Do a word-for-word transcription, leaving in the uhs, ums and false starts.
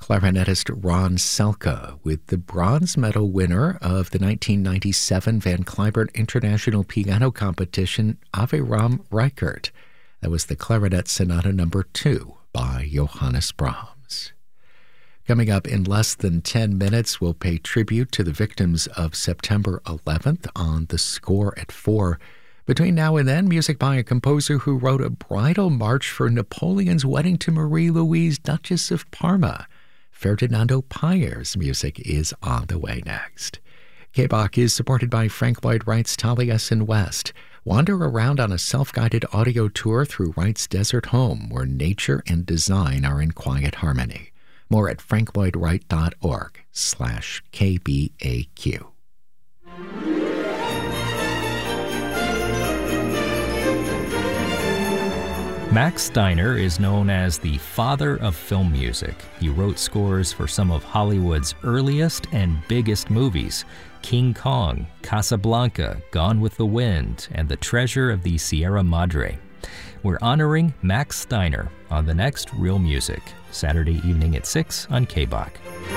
clarinetist Ron Selke with the bronze medal winner of the nineteen ninety-seven Van Cliburn International Piano Competition, Aviram Reichert. That was the Clarinet Sonata number two by Johannes Brahms. Coming up in less than ten minutes, we'll pay tribute to the victims of September eleventh on The Score at four. Between now and then, music by a composer who wrote a bridal march for Napoleon's wedding to Marie-Louise, Duchess of Parma. Ferdinando Paier's music is on the way next. K B O C is supported by Frank Lloyd Wright's Taliesin West. Wander around on a self-guided audio tour through Wright's desert home, where nature and design are in quiet harmony. More at franklloydwright.org slash KBAQ. Max Steiner is known as the father of film music. He wrote scores for some of Hollywood's earliest and biggest movies: King Kong, Casablanca, Gone with the Wind, and The Treasure of the Sierra Madre. We're honoring Max Steiner on the next Real Music, Saturday evening at six on K B O C.